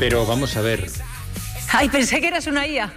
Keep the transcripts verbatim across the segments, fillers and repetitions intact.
Pero vamos a ver. Ay, pensé que eras una I A.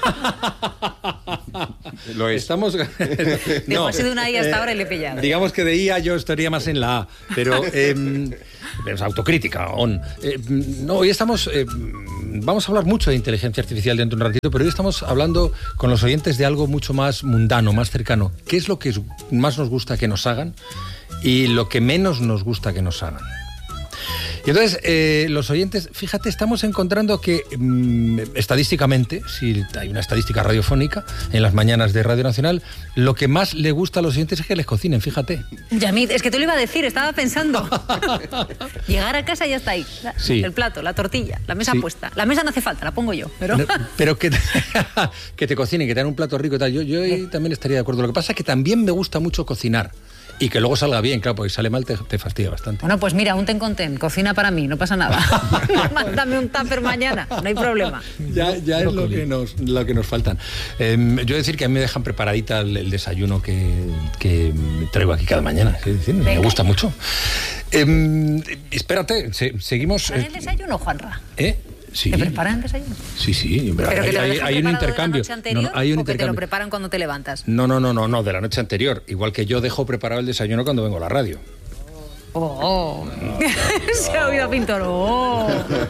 Lo es. Estamos. No, ha sido una I A hasta eh, ahora y le he pillado. Digamos que de I A yo estaría más en la A, pero eh, es autocrítica. On. Eh, no, hoy estamos. Eh, vamos a hablar mucho de inteligencia artificial dentro de un ratito, pero hoy estamos hablando con los oyentes de algo mucho más mundano, más cercano. ¿Qué es lo que más nos gusta que nos hagan y lo que menos nos gusta que nos hagan? Y entonces, eh, los oyentes, fíjate, estamos encontrando que mmm, estadísticamente, si hay una estadística radiofónica en las mañanas de Radio Nacional, lo que más le gusta a los oyentes es que les cocinen, fíjate. Yamid, es que te lo iba a decir, estaba pensando. Llegar a casa y ya está ahí. La, sí. El plato, la tortilla, la mesa sí. puesta. La mesa no hace falta, la pongo yo. Pero, no, pero que, te, que te cocinen, que te den un plato rico y tal. Yo, yo ahí también estaría de acuerdo. Lo que pasa es que también me gusta mucho cocinar. Y que luego salga bien, claro, porque si sale mal te, te fastidia bastante. Bueno, pues mira, un ten con ten, cocina para mí, no pasa nada. Mándame un tupper mañana, no hay problema. Ya, ya es lo que nos, lo que nos faltan. Eh, yo decir que a mí me dejan preparadita el, el desayuno que, que traigo aquí cada mañana. Es decir, me gusta mucho. Eh, espérate, se, seguimos... ¿Para el desayuno, Juanra? ¿Eh? Sí. ¿Te preparan el desayuno? Sí, sí. Pero hay, que te lo hay, hay un intercambio. ¿De la noche anterior, no, no, hay un o intercambio. que te lo preparan cuando te levantas? No, no, no, no, no, de la noche anterior. Igual que yo dejo preparado el desayuno cuando vengo a la radio. Oh, no, se ha oído Pintor. Oh.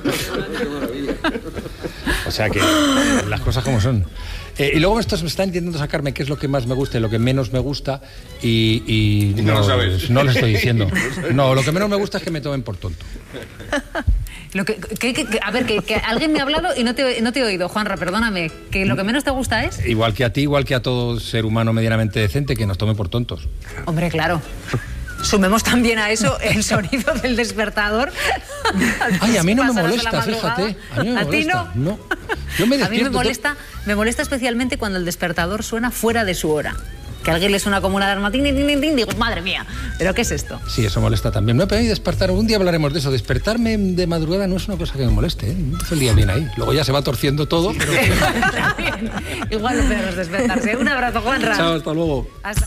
O sea que las cosas como son. Eh, y luego estos me están intentando sacarme qué es lo que más me gusta y lo que menos me gusta y, y, y no, no lo sabes. No lo estoy diciendo. No, lo que menos me gusta es que me tomen por tonto. Lo que, que, que, a ver, que, que alguien me ha hablado y no te, no te he oído, Juanra, perdóname. ¿Que lo que menos te gusta es? Igual que a ti, igual que a todo ser humano medianamente decente, que nos tome por tontos. Hombre, claro. Sumemos también a eso el sonido del despertador. Ay, a mí no me molesta, fíjate. A, mí me ¿A molesta. ti no? No. Yo me a mí me molesta, to... me molesta especialmente cuando el despertador suena fuera de su hora. Que a alguien le suena como una alarma, tin, tin, tin, tin, digo, madre mía, ¿pero qué es esto? Sí, eso molesta también. Me he pedido despertar, un día hablaremos de eso. Despertarme de madrugada no es una cosa que me moleste, ¿eh? Empiezo el día bien ahí. Luego ya se va torciendo todo, pero... Igual lo peor es despertarse. Un abrazo, Juanra. Chao, hasta luego. Hasta...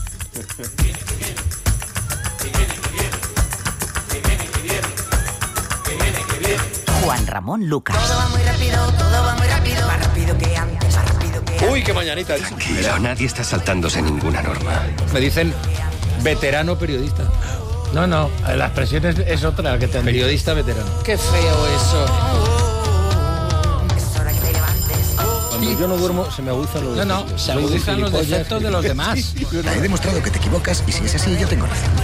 Juan Ramón Lucas. Todo va muy rápido, todo va muy rápido. Más rápido que antes, más rápido que antes. Uy, qué mañanita. Tranquilo, nadie está saltándose ninguna norma. Me dicen veterano periodista. No, no, la expresión es, es otra la que te Periodista veterano. Qué feo eso. Es hora que te levantes. Cuando yo no duermo se me aguzan los No, no, defectos. se aguzan los defectos de los demás. He demostrado que te equivocas y si es así yo tengo razón.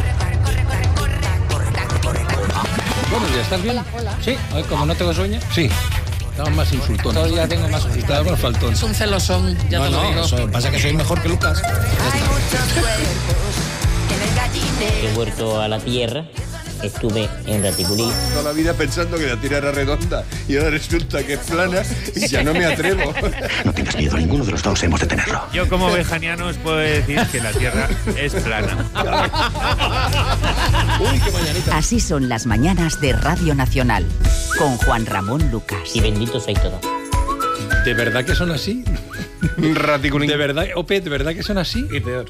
Buenos días, ¿estás bien? Hola, hola. Sí, hoy como no tengo sueño. Sí. Estamos más insultones. Todavía tengo más Estamos más faltones. Es un celosón, ya no, te lo no, digo. Eso pasa que soy mejor que Lucas. Hay muchos cuerpos en el gallinero. He vuelto a la Tierra, estuve en Raticulí. Toda la vida pensando que la Tierra era redonda y ahora resulta que es plana y ya no me atrevo. No tengas miedo, ninguno de los dos hemos de tenerlo. Yo como bejaniano os puedo decir que la Tierra es plana. Uy, qué mañanita. Así son las mañanas de Radio Nacional, con Juan Ramón Lucas. Y bendito soy todo. ¿De verdad que son así? Raticulín. ¿De verdad, Ope, de verdad que son así? Y peor.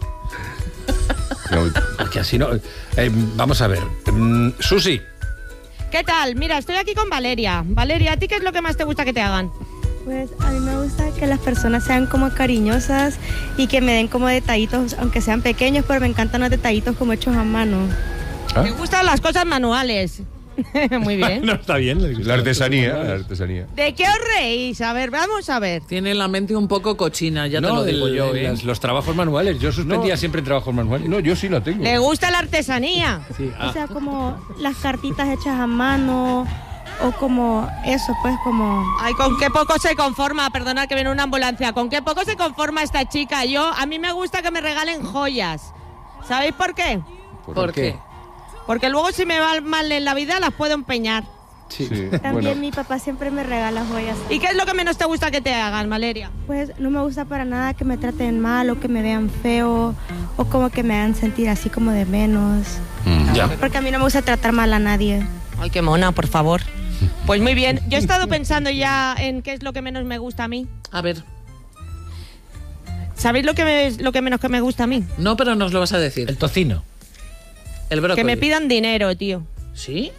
Porque así no... Eh, vamos a ver. Mm, Susi. ¿Qué tal? Mira, estoy aquí con Valeria. Valeria, ¿a ti qué es lo que más te gusta que te hagan? Pues a mí me gusta que las personas sean como cariñosas y que me den como detallitos, aunque sean pequeños, pero me encantan los detallitos como hechos a mano. ¿Ah? Me gustan las cosas manuales. Muy bien. No, está bien. La artesanía, la artesanía. ¿De qué os reís? A ver, vamos a ver. Tiene la mente un poco cochina, ya no, te lo digo el, yo, ¿eh? Las, los trabajos manuales. Yo suspendía No. siempre en trabajos manuales. No, yo sí la tengo. ¿Le gusta la artesanía? Sí. Ah. O sea, como las cartitas hechas a mano o como eso, pues como... Ay, ¿con qué poco se conforma? Perdona que viene una ambulancia. ¿Con qué poco se conforma esta chica? Yo, a mí me gusta que me regalen joyas. ¿Sabéis por qué? ¿Por, ¿Por qué? qué? Porque luego si me va mal en la vida las puedo empeñar. Sí. Sí, También bueno. mi papá siempre me regala joyas. ¿Y qué es lo que menos te gusta que te hagan, Valeria? Pues no me gusta para nada que me traten mal o que me vean feo o como que me hagan sentir así como de menos. Mm, ya. Porque a mí no me gusta tratar mal a nadie. Ay, qué mona, por favor. Pues muy bien. Yo he estado pensando ya en qué es lo que menos me gusta a mí. A ver. ¿Sabéis lo que, me, lo que menos que me gusta a mí? No, pero nos lo vas a decir. El tocino. El brócoli. Que me pidan dinero, tío. ¿Sí?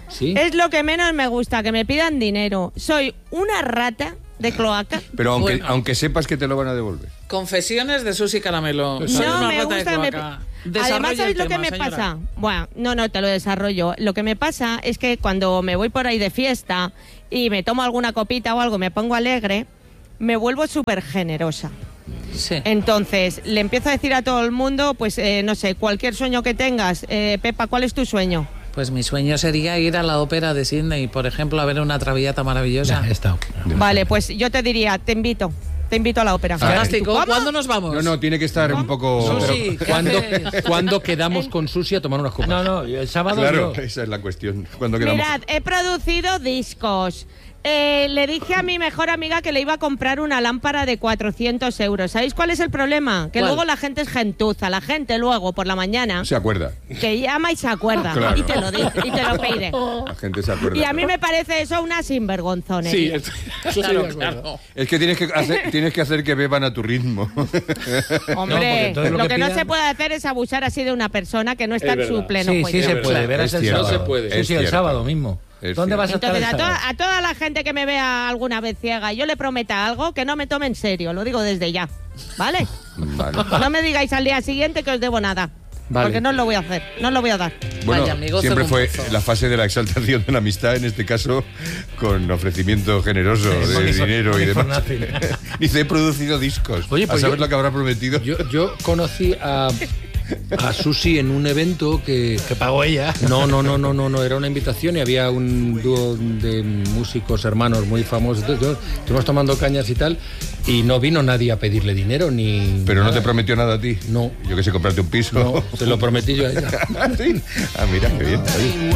¿Sí? Es lo que menos me gusta, que me pidan dinero. Soy una rata de cloaca. Pero aunque, Bueno. aunque sepas que te lo van a devolver. Confesiones de Susi Caramelo. No, Soy una me rata de gusta, me- cloaca. Además, Desarrolla ¿sabéis el lo que tema, me señora. pasa? Bueno, no, no, te lo desarrollo. Lo que me pasa es que cuando me voy por ahí de fiesta y me tomo alguna copita o algo, me pongo alegre, me vuelvo súper generosa. Sí. Entonces, le empiezo a decir a todo el mundo, pues, eh, no sé, cualquier sueño que tengas. Eh, Pepa, ¿cuál es tu sueño? Pues mi sueño sería ir a la ópera de Sydney, por ejemplo, a ver una traviata maravillosa. Ya, he estado. Vale, pues yo te diría, te invito. Te invito a la ópera. Fantástico. ¿Cómo? ¿Cuándo nos vamos? No, no, tiene que estar un poco... Susi, ¿qué ¿Cuándo, haces? ¿Cuándo quedamos con Susi a tomar unas copas? No, no, el sábado Claro, yo. esa es la cuestión. Cuando quedamos... Mirad, he producido discos. Eh, le dije a mi mejor amiga que le iba a comprar una lámpara de cuatrocientos euros. ¿Sabéis cuál es el problema? Que ¿Cuál? luego la gente es gentuza. La gente luego, por la mañana, Se acuerda. te llama y se acuerda. Claro. Y te lo dice, y te lo pide. La gente se acuerda. Y a mí me parece eso una sinvergonzonería. Sí, estoy- Claro, estoy de acuerdo. claro. Es que tienes que hacer, tienes que hacer que beban a tu ritmo. Hombre, entonces lo, lo que, que no pidan- se puede hacer es abusar así de una persona que no está Es en verdad. su pleno Sí, juicio. sí se puede. Es Verás el cierto. sábado. No se puede. Sí, Es sí, el cierto. sábado mismo. Es ¿Dónde cierto. vas a estar Entonces, el a, toda- sábado? a toda la gente que me vea alguna vez ciega y yo le prometa algo, que no me tome en serio, lo digo desde ya, ¿vale? Vale. No me digáis al día siguiente que os debo nada, Vale. porque no os lo voy a hacer, no os lo voy a dar. Bueno, Vaya, amigo, siempre fue cegumozo. la fase de la exaltación de la amistad, en este caso con ofrecimiento generoso de money for- dinero y money for demás. nothing. Dice, he producido discos. Oye, a pues saber yo- lo que habrá prometido. Yo, yo conocí a, a Susi en un evento que... Que pagó ella. No, no, no, no, no, no, era una invitación y había un dúo de músicos hermanos muy famosos. Entonces, yo- estuvimos tomando cañas y tal, y no vino nadie a pedirle dinero ni. Pero no nada. te prometió nada a ti. No. Yo que sé, comprarte un piso. No, se lo prometí yo a ella. ¿Sí? Ah, mira, qué bien.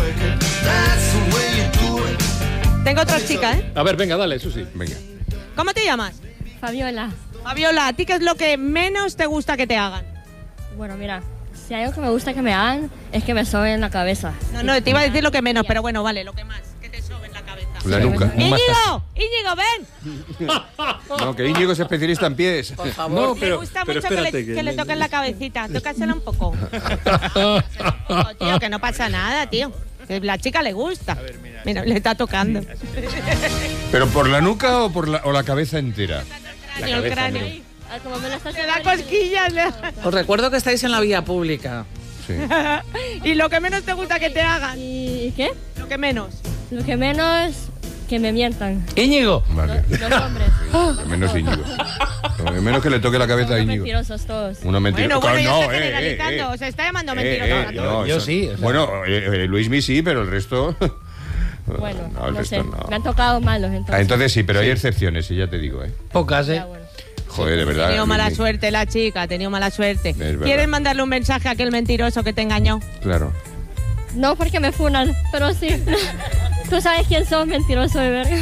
Tengo otra chica, ¿eh? A ver, venga, dale, Susi. Venga. ¿Cómo te llamas? Fabiola. Fabiola, ¿a ti qué es lo que menos te gusta que te hagan? Bueno, mira, si hay algo que me gusta que me hagan es que me soben la cabeza. No, no, te iba a decir lo que menos, pero bueno, vale, lo que más, que te soben la cabeza. La nuca. ¡Íñigo! ¡Íñigo, ven! No, que Íñigo es especialista en pies. Por favor. No, Me pero, gusta pero mucho que le, espérate. que le toquen la cabecita. Tócasela un poco. Oh, tío, que no pasa nada, tío. Que la chica le gusta. Mira, le está tocando. ¿Pero por la nuca o por la, o la cabeza entera? Cráneo, el cráneo. Ah, como me lo estás Le da cosquillas. le- Os recuerdo que estáis en la vía pública. Sí. Y lo que menos te gusta que te hagan. ¿Y qué? Lo que menos. Lo que menos que me mientan. Íñigo. Vale. Los hombres. Lo menos Íñigo. Lo menos que le toque la cabeza a Son Íñigo. mentirosos todos. Una mentira. Bueno, bueno, ya no, está eh, eh, generalizando. eh. Se está llamando Eh, mentiroso. eh, ahora. no, Yo eso- sí, o sea. Bueno, eh, eh, Luismi sí, pero el resto. Bueno, no, el no resto sé. no. Me han tocado malos entonces. Ah, entonces sí, pero hay excepciones, y ya te digo, ¿eh? Pocas, ¿eh? Ya, bueno. Joder, de Ha verdad. tenido mala Luismi. suerte la chica, ha tenido mala suerte. verdad. ¿Quieres mandarle un mensaje a aquel mentiroso que te engañó? Claro. No porque me funan, pero sí. Tú sabes quién sos, mentiroso de verga.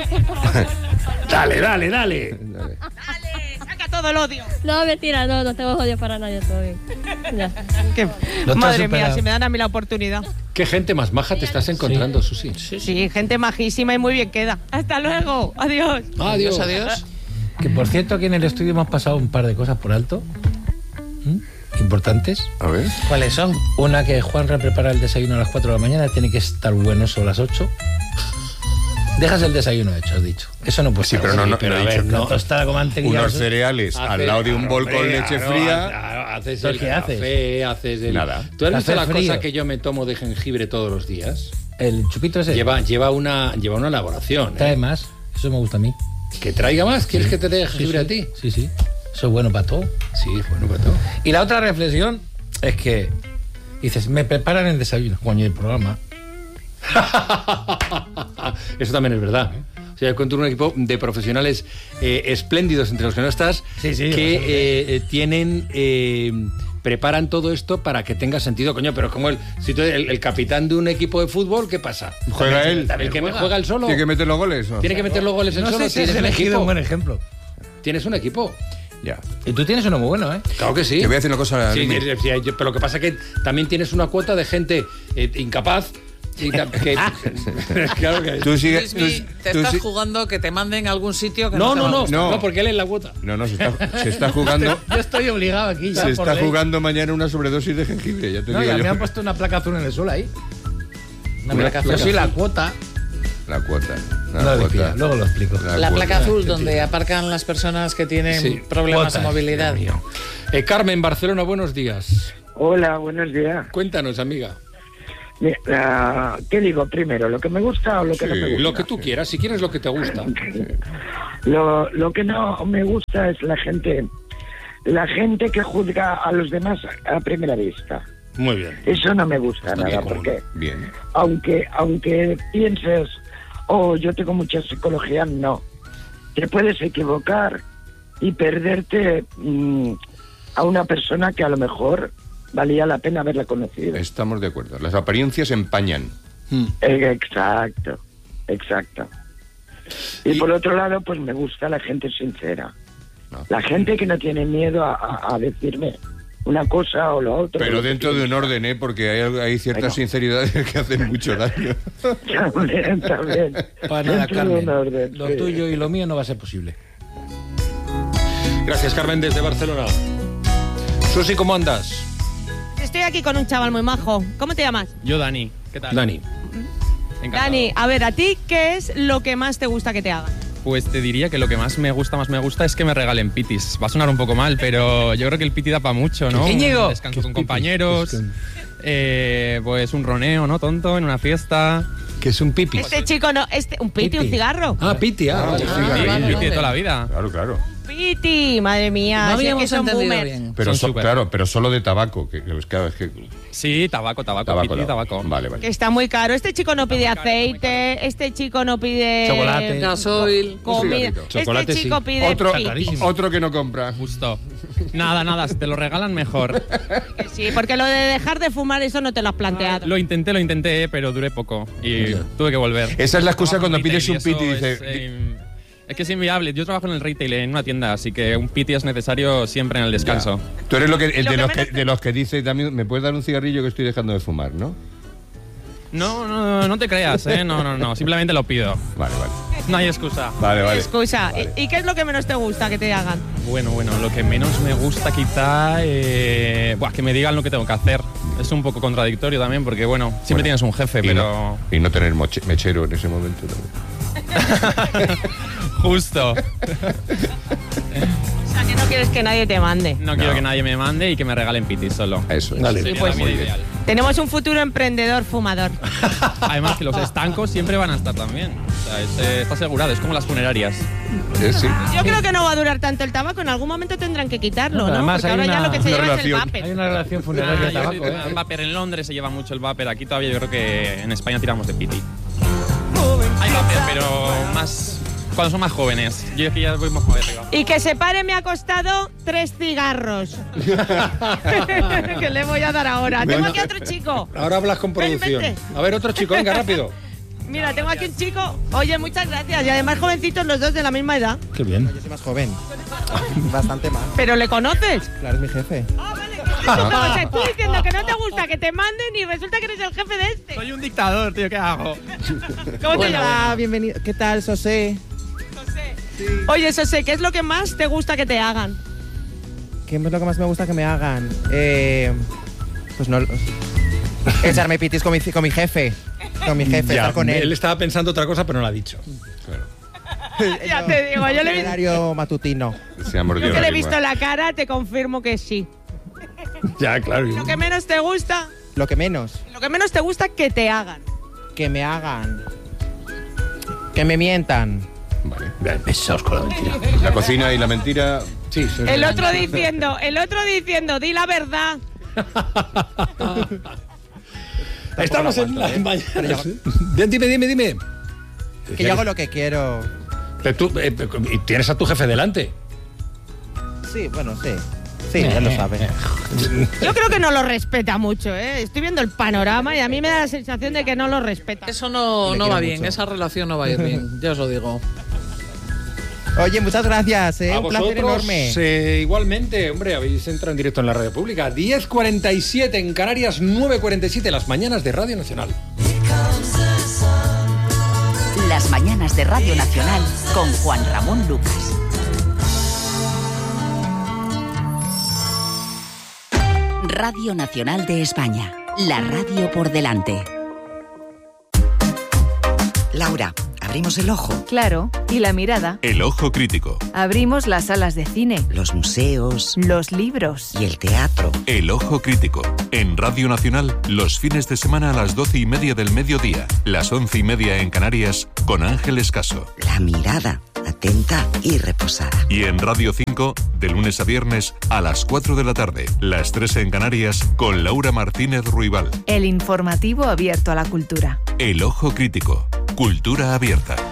Dale, dale, dale. Dale, saca todo el odio. No, mentira, no, no tengo odio para nadie, todo bien. Ya. ¿Qué? Lo has Madre mía, superado. si me dan a mí la oportunidad. ¿Qué gente más maja te estás encontrando, Susi? Sí, gente majísima y muy bien queda. Hasta luego. Adiós. Adiós. Adiós. Que por cierto, aquí en el estudio hemos pasado un par de cosas por alto. ¿Mm? Importantes. A ver. ¿Cuáles son? Una, que Juanra prepara el desayuno a las cuatro de la mañana, tiene que estar bueno eso a las ocho. Dejas el desayuno hecho, has dicho. Eso no puede Sí, ser. pero no, no, pero no a he ver, dicho una no. tostada con mantequilla. Unos eso- cereales al Haces- lado de un claro, bol con hombre, leche claro, fría. claro, Haces ¿Pero el qué haces? café, haces el... Nada. ¿Tú has visto Café la frío. cosa que yo me tomo de jengibre todos los días? El chupito ese. Lleva, lleva, una, lleva una elaboración. ¿eh? Trae más. Eso me gusta a mí. ¿Que traiga más? ¿Quieres que te dé jengibre sí, a ti? Sí, sí. Eso es bueno para todo. Sí, bueno, para todo. Y la otra reflexión es que dices, me preparan el desayuno. Coño, el programa. Eso también es verdad. ¿eh? O sea, yo encuentro un equipo de profesionales eh, espléndidos entre los que no estás, Sí, sí, que bastante. eh, eh, tienen... eh, preparan todo esto para que tenga sentido, coño, pero como el, si tú, el, el capitán de un equipo de fútbol, ¿qué pasa? ¿Juega También- él? también ¿El que Juega. juega el solo? ¿Tiene que meter los goles? ¿O? ¿Tiene que meter los goles el No solo? sé si has ¿Tienes un elegido equipo? un buen ejemplo. ¿Tienes un equipo? Ya. Y tú tienes uno muy bueno, ¿eh? Claro que sí. Te voy a decir una cosa. Sí, Luismi. sí, sí, sí, pero lo que pasa es que también tienes una cuota de gente eh, incapaz. y ta- que- claro que Tú sigues. Luismi, tú- te tú estás si- jugando que te manden a algún sitio que no, no, te no, va a no, gustar. no, No. porque él es la cuota. No, no, se está, se está jugando. Yo estoy obligado aquí ya. Se por está ley. jugando mañana una sobredosis de jengibre, ya te No, digo ya yo. me han puesto una placa azul en el suelo ahí. La placa azul. Yo soy la cuota. La cuota. La No, cuota. decía, luego lo explico. La La cuota. placa azul donde aparcan las personas que tienen Sí, problemas cuotas, de movilidad. Dios mío. Eh, Carmen, Barcelona, buenos días. Hola, buenos días. Cuéntanos, amiga. Mira, ¿qué digo primero? ¿Lo que me gusta o lo que Sí, no me gusta? lo que tú quieras, si quieres lo que te gusta. Lo, lo que no me gusta es la gente, la gente que juzga a los demás a primera vista. Muy bien. Eso no me gusta Está nada, bien, porque Bien. aunque aunque pienses, oh, yo tengo mucha psicología, no. Te puedes equivocar y perderte mmm, a una persona que a lo mejor valía la pena haberla conocido. Estamos de acuerdo. Las apariencias empañan. Eh, Exacto, exacto. Y, por otro lado, pues me gusta la gente sincera. La gente que no tiene miedo a, a- a decirme una cosa o lo otro. Pero dentro de un orden, ¿eh? Porque hay, hay ciertas Bueno. sinceridades que hacen mucho daño. También, también. Para nada, Dentro de Carmen. un orden, Lo sí. tuyo y lo mío no va a ser posible. Gracias, Carmen, desde Barcelona. Susi, ¿cómo andas? Estoy aquí con un chaval muy majo. ¿Cómo te llamas? Yo, Dani. ¿Qué tal? Dani. Encantado. Dani, a ver, ¿a ti qué es lo que más te gusta que te hagan? Pues te diría que lo que más me gusta, más me gusta es que me regalen pitis. Va a sonar un poco mal, pero yo creo que el piti da para mucho, ¿no? Íñigo. Un descanso con compañeros, eh, pues un roneo, ¿no? Tonto, en una fiesta. Que es un pipi. Este chico no, este, un piti, un cigarro. Ah, piti, ah, vale. Sí, vale, piti vale. de toda la vida. Claro, claro. Piti, madre mía. No si es habíamos que son entendido boomers. bien. Pero Son so- súper. claro, pero solo de tabaco. Que, que, claro, es que, Sí, tabaco, tabaco, tabaco, piti, tabaco. Vale, Que vale. está muy caro. Este chico no pide aceite, este chico no pide Chocolate. Gasoil. comida. cigarrito. Chocolate, Este chico sí. pide Otro, pitis. otro que no compra. Justo. Nada, nada, si te lo regalan mejor. Que sí, porque lo de dejar de fumar eso no te lo has planteado. Lo intenté, lo intenté, pero duré poco y Ya. tuve que volver. Esa es la excusa Trabajo cuando en pides un retail y piti y eso dices... Es, eh, es que es inviable. Yo trabajo en el retail, en una tienda, así que un piti es necesario siempre en el descanso. Tú eres lo que, el Lo de, que los que, menos te- de los que dice, "Dame- ¿me puedes dar un cigarrillo que estoy dejando de fumar, no? No, no, no te creas, ¿eh? No, no, no. Simplemente lo pido. Vale, vale. No hay excusa. Vale, vale. Excusa. ¿Y, y qué es lo que menos te gusta que te hagan? Bueno, bueno, lo que menos me gusta quizá... Eh, buah, que me digan lo que tengo que hacer. Es un poco contradictorio también porque, bueno, siempre Bueno, tienes un jefe, y pero... No, y no tener moche- mechero en ese momento. ¿no? Justo. O sea, que no quieres que nadie te mande. No, quiero que nadie me mande y que me regalen pitis solo. Eso es. Dale. Sería pues, la vida ideal. Tenemos un futuro emprendedor fumador. Además que los estancos siempre van a estar también. O sea, es, eh, está asegurado, es como las funerarias. Eh, sí. Yo creo que no va a durar tanto el tabaco, en algún momento tendrán que quitarlo, No, ¿no? además Porque hay ahora ya una- lo que se una lleva relación. es el Hay vapor. una relación funeraria Ah, de yo tabaco, soy- ¿eh? el vapor en Londres se lleva mucho el vapor. Aquí todavía yo creo que en España tiramos de piti. Hay vapor, pero más cuando son más jóvenes. Yo aquí ya voy más para arriba. Y que se pare me ha costado tres cigarros. Que le voy a dar ahora. Tengo aquí a otro chico. Ahora hablas con Ven, producción. vente. A ver, otro chico, venga, rápido. Mira, tengo aquí un chico. Oye, muchas gracias. Y además jovencitos los dos de la misma edad. Qué bien. Yo soy más joven. Bastante más. ¿Pero le conoces? Claro, es mi jefe. O sea, tú diciendo que no te gusta que te manden y resulta que eres el jefe de este. Soy un dictador, tío, ¿qué hago? ¿Cómo te llamas? Hola, bienvenido. ¿Qué tal, José? Oye, José, ¿qué es lo que más te gusta que te hagan? ¿Qué es lo que más me gusta que me hagan? Eh, pues no... Echarme pitis con mi, con mi jefe. Con mi jefe, Ya, estar con él. él estaba pensando otra cosa, pero no lo ha dicho. Ya te digo, yo le he Horario matutino. Se ha mordido Yo que la le he lengua. visto la cara, te confirmo que sí. Ya, claro. Lo que menos te gusta, Lo que menos. lo que menos te gusta que te hagan. Que me hagan. Que me mientan. Vale. Bien, pesados con la mentira. La cocina y la mentira. Sí, sí. El otro diciendo, el otro diciendo, di la verdad. Estamos en las mañanas. Dime, dime, dime. Que yo hago lo que quiero. Pero tú, eh, y tienes a tu jefe delante. Sí, bueno, sí. Sí, ya lo sabe. Yo creo que no lo respeta mucho, ¿eh? Estoy viendo el panorama y a mí me da la sensación de que no lo respeta. Eso no, Le no quiero va bien, mucho. esa relación no va a ir bien, ya os lo digo. Oye, muchas gracias, ¿eh? A Un placer vosotros, enorme. eh, igualmente, hombre, habéis entrado en directo en la radio pública. diez cuarenta y siete en Canarias, nueve cuarenta y siete las mañanas de Radio Nacional. Las mañanas de Radio Nacional con Juan Ramón Lucas. Radio Nacional de España. La radio por delante. Laura, ¿abrimos el ojo? Claro, y la mirada. El ojo crítico. Abrimos las salas de cine. Los museos. Los libros. Y el teatro. El ojo crítico. En Radio Nacional, los fines de semana a las doce y media del mediodía, las once y media en Canarias, con Ángeles Caso. La mirada, atenta y reposada. Y en Radio cinco, de lunes a viernes, a las cuatro de la tarde, las tres en Canarias, con Laura Martínez Ruibal. El informativo abierto a la cultura. El ojo crítico. Cultura abierta.